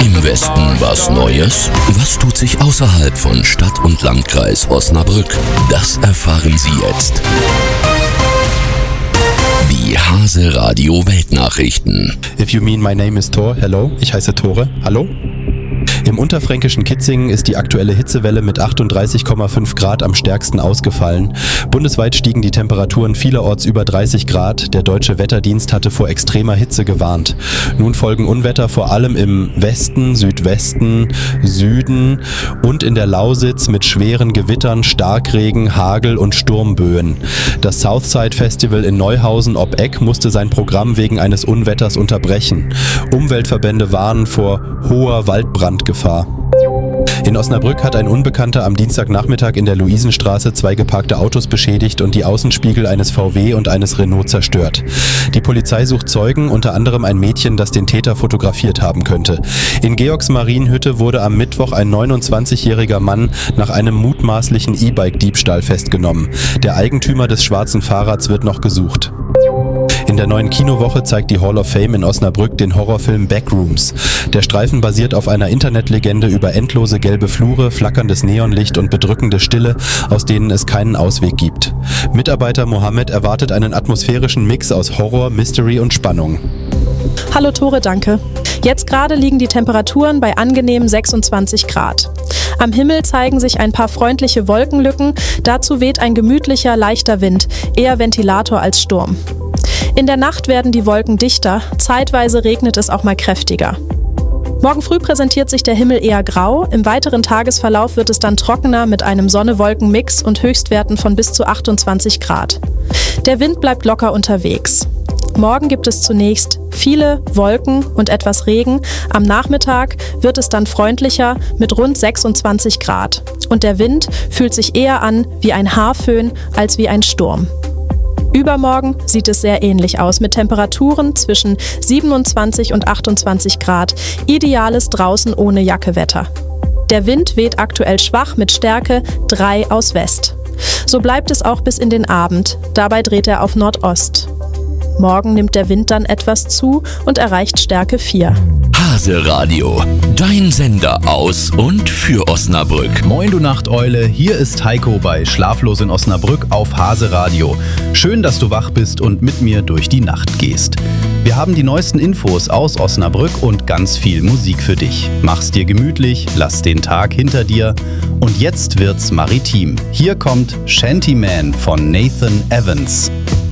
Im Westen was Neues? Was tut sich außerhalb von Stadt und Landkreis Osnabrück? Das erfahren Sie jetzt. Die Hase Radio Weltnachrichten. If you mean my name is Thor, hello, ich heiße Tore, hallo? Im unterfränkischen Kitzingen ist die aktuelle Hitzewelle mit 38,5 Grad am stärksten ausgefallen. Bundesweit stiegen die Temperaturen vielerorts über 30 Grad. Der Deutsche Wetterdienst hatte vor extremer Hitze gewarnt. Nun folgen Unwetter vor allem im Westen, Südwesten, Süden und in der Lausitz mit schweren Gewittern, Starkregen, Hagel und Sturmböen. Das Southside Festival in Neuhausen ob Eck musste sein Programm wegen eines Unwetters unterbrechen. Umweltverbände warnen vor hoher Waldbrandgefahr. In Osnabrück hat ein Unbekannter am Dienstagnachmittag in der Luisenstraße 2 geparkte Autos beschädigt und die Außenspiegel eines VW und eines Renault zerstört. Die Polizei sucht Zeugen, unter anderem ein Mädchen, das den Täter fotografiert haben könnte. In Georgsmarienhütte wurde am Mittwoch ein 29-jähriger Mann nach einem mutmaßlichen E-Bike-Diebstahl festgenommen. Der Eigentümer des schwarzen Fahrrads wird noch gesucht. In der neuen Kinowoche zeigt die Hall of Fame in Osnabrück den Horrorfilm Backrooms. Der Streifen basiert auf einer Internetlegende über endlose gelbe Flure, flackerndes Neonlicht und bedrückende Stille, aus denen es keinen Ausweg gibt. Mitarbeiter Mohammed erwartet einen atmosphärischen Mix aus Horror, Mystery und Spannung. Hallo Tore, danke. Jetzt gerade liegen die Temperaturen bei angenehmen 26 Grad. Am Himmel zeigen sich ein paar freundliche Wolkenlücken, dazu weht ein gemütlicher, leichter Wind, eher Ventilator als Sturm. In der Nacht werden die Wolken dichter, zeitweise regnet es auch mal kräftiger. Morgen früh präsentiert sich der Himmel eher grau, im weiteren Tagesverlauf wird es dann trockener mit einem Sonne-Wolken-Mix und Höchstwerten von bis zu 28 Grad. Der Wind bleibt locker unterwegs. Morgen gibt es zunächst viele Wolken und etwas Regen. Am Nachmittag wird es dann freundlicher mit rund 26 Grad. Und der Wind fühlt sich eher an wie ein Haarföhn als wie ein Sturm. Übermorgen sieht es sehr ähnlich aus mit Temperaturen zwischen 27 und 28 Grad. Ideales draußen ohne Jacke-Wetter. Der Wind weht aktuell schwach mit Stärke 3 aus West. So bleibt es auch bis in den Abend. Dabei dreht er auf Nordost. Morgen nimmt der Wind dann etwas zu und erreicht Stärke 4. Hase Radio, dein Sender aus und für Osnabrück. Moin du Nachteule, hier ist Heiko bei Schlaflos in Osnabrück auf Hase Radio. Schön, dass du wach bist und mit mir durch die Nacht gehst. Wir haben die neuesten Infos aus Osnabrück und ganz viel Musik für dich. Mach's dir gemütlich, lass den Tag hinter dir und jetzt wird's maritim. Hier kommt Shantyman von Nathan Evans.